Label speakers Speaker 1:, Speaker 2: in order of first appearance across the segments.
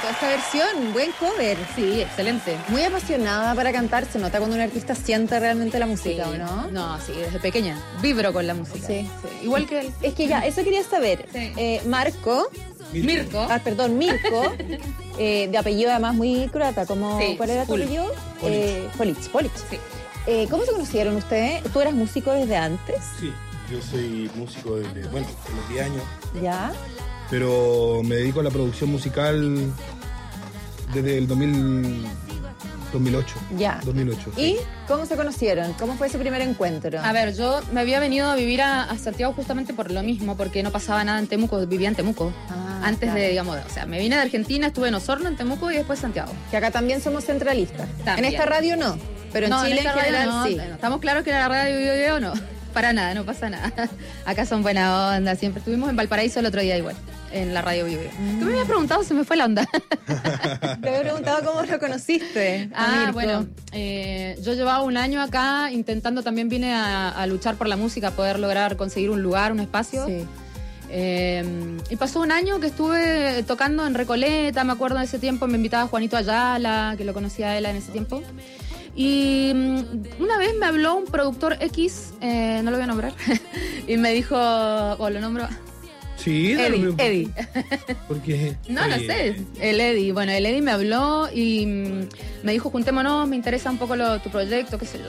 Speaker 1: esta versión, buen cover.
Speaker 2: Sí, excelente.
Speaker 1: Muy apasionada para cantar, se nota cuando un artista siente realmente la música,
Speaker 2: Sí.
Speaker 1: ¿o no?
Speaker 2: No, sí, desde pequeña. Vibro con la música.
Speaker 1: Sí.
Speaker 2: Igual que él.
Speaker 1: Es que ya, eso quería saber.
Speaker 2: Sí.
Speaker 1: Mirko,
Speaker 2: Mirko.
Speaker 1: Mirko, de apellido además muy croata, como,
Speaker 2: Sí,
Speaker 1: ¿cuál era tu
Speaker 2: Polich.
Speaker 1: apellido? Polich.
Speaker 2: Sí.
Speaker 1: ¿Cómo se conocieron ustedes? ¿Tú eras músico desde antes?
Speaker 3: Sí, yo soy músico desde, bueno, de los 10 años,
Speaker 1: ¿Ya?
Speaker 3: pero me dedico a la producción musical desde el 2008.
Speaker 1: Ya.
Speaker 3: 2008.
Speaker 1: ¿Y cómo se conocieron? ¿Cómo fue ese primer encuentro?
Speaker 2: A ver, yo me había venido a vivir a Santiago justamente por lo mismo, porque no pasaba nada en Temuco, vivía en Temuco. Antes
Speaker 1: claro.
Speaker 2: de, digamos, o sea, me vine de Argentina, estuve en Osorno, en Temuco y después Santiago.
Speaker 1: Que acá también somos centralistas.
Speaker 2: También.
Speaker 1: En esta radio no, pero en
Speaker 2: No,
Speaker 1: Chile en
Speaker 2: esta radio
Speaker 1: general
Speaker 2: no,
Speaker 1: sí.
Speaker 2: no, estamos claros que la radio Video no. Para nada, no pasa nada. Acá son buena onda, siempre. Estuvimos en Valparaíso el otro día igual, en la radio Video. Tú me habías preguntado, se me fue la onda.
Speaker 1: Te había preguntado cómo lo conociste. Mirko.
Speaker 2: Bueno, yo llevaba un año acá intentando, también vine a luchar por la música, poder lograr conseguir un lugar, un espacio.
Speaker 1: Sí.
Speaker 2: Y pasó un año que estuve tocando en Recoleta, me acuerdo de ese tiempo, me invitaba Juanito Ayala, que lo conocía a él en ese tiempo. Y una vez me habló un productor X, no lo voy a nombrar, y me dijo, o lo nombro,
Speaker 3: Sí,
Speaker 2: Eddie.
Speaker 3: Porque
Speaker 2: No sé, el Eddie. Bueno, el Eddie me habló y me dijo, juntémonos, me interesa un poco tu proyecto, qué sé yo.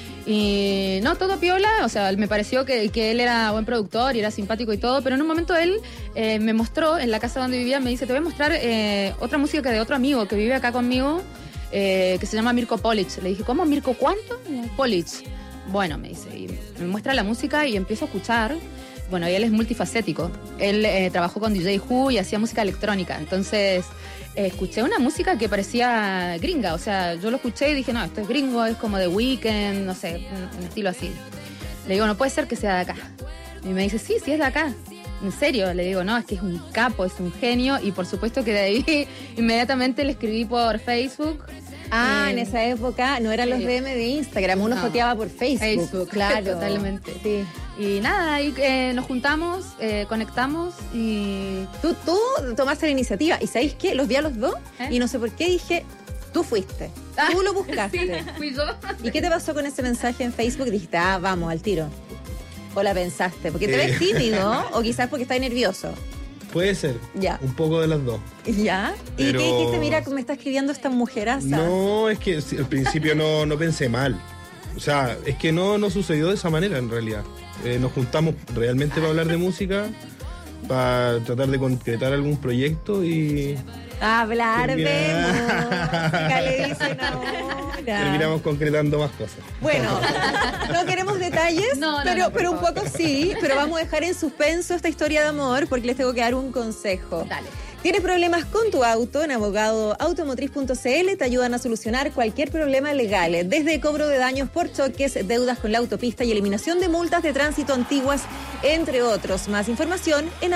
Speaker 2: Y no, todo piola, o sea, me pareció que él era buen productor y era simpático y todo, pero en un momento él me mostró, en la casa donde vivía, me dice, te voy a mostrar otra música que de otro amigo que vive acá conmigo, que se llama Mirko Polich. Le dije, ¿cómo? ¿Mirko cuánto? Polich. Bueno, me dice, y me muestra la música y empiezo a escuchar. Bueno, y él es multifacético. Él trabajó con DJ Who y hacía música electrónica. Entonces, escuché una música que parecía gringa. O sea, yo lo escuché y dije, no, esto es gringo, es como The Weeknd, no sé, un estilo así. Le digo, no puede ser que sea de acá. Y me dice, sí, sí es de acá. En serio, le digo, no, es que es un capo, es un genio. Y por supuesto que de ahí inmediatamente le escribí por Facebook.
Speaker 1: En esa época no eran los DM de Instagram, uno joteaba por Facebook.
Speaker 2: Claro, totalmente.
Speaker 1: Sí.
Speaker 2: Y nada, ahí nos juntamos, conectamos y...
Speaker 1: Tú tomaste la iniciativa y ¿sabéis qué? Los vi a los dos y no sé por qué dije, tú fuiste, tú lo buscaste.
Speaker 2: Sí, fui yo.
Speaker 1: ¿Y qué te pasó con ese mensaje en Facebook? Dijiste, vamos, al tiro. ¿O la pensaste? Porque te ves tímido o quizás porque estás nervioso.
Speaker 3: puede ser.
Speaker 1: Ya.
Speaker 3: Un poco de las dos.
Speaker 1: ¿Ya?
Speaker 3: Pero...
Speaker 1: ¿Y qué dijiste? Mira, me está escribiendo esta mujeraza.
Speaker 3: No, es que al principio no pensé mal. O sea, es que no sucedió de esa manera en realidad. Nos juntamos realmente para hablar de música, para tratar de concretar algún proyecto y...
Speaker 1: Hablar de música, le dicen ahora.
Speaker 3: Terminamos concretando más cosas.
Speaker 1: Bueno, no queremos detalles,
Speaker 2: No,
Speaker 1: pero un poco sí. Pero vamos a dejar en suspenso esta historia de amor porque les tengo que dar un consejo.
Speaker 2: Dale.
Speaker 1: ¿Tienes problemas con tu auto? En abogadoautomotriz.cl te ayudan a solucionar cualquier problema legal, desde cobro de daños por choques, deudas con la autopista y eliminación de multas de tránsito antiguas, entre otros. Más información en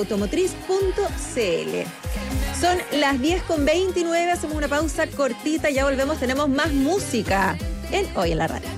Speaker 1: abogadoautomotriz.cl. Son las 10:29, hacemos una pausa cortita, ya volvemos, tenemos más música en Hoy en la Radio.